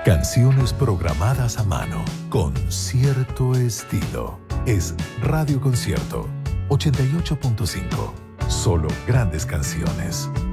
Canciones programadas a mano con cierto estilo. Es Radio Concierto 88.5. Solo grandes canciones.